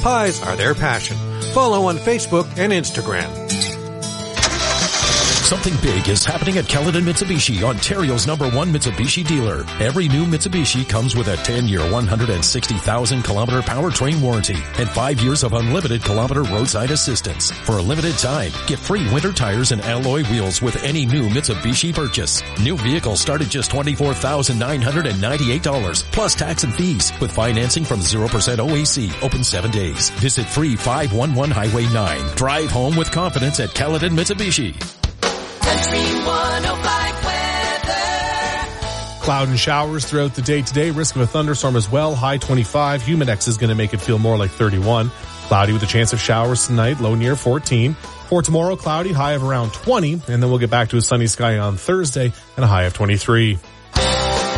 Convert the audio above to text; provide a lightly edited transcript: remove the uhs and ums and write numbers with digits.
Pies are their passion. Follow on Facebook and Instagram. Something big is happening at Caledon Mitsubishi, Ontario's #1 Mitsubishi dealer. Every new Mitsubishi comes with a 10-year, 160,000-kilometer powertrain warranty and 5 years of unlimited kilometer roadside assistance. For a limited time, get free winter tires and alloy wheels with any new Mitsubishi purchase. New vehicles start at just $24,998 plus tax and fees with financing from 0% OAC, open 7 days. Visit 3511 Highway 9. Drive home with confidence at Caledon Mitsubishi. Country 105 weather. Cloud and showers throughout the day today. Risk of a thunderstorm as well. High 25. Humidex is going to make it feel more like 31. Cloudy with a chance of showers tonight. Low near 14. For tomorrow, cloudy, high of around 20. And then we'll get back to a sunny sky on Thursday and a high of 23.